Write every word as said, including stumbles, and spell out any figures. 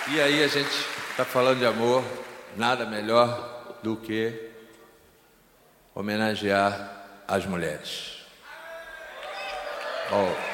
E aí a gente está falando de amor, nada melhor do que homenagear as mulheres. Oh.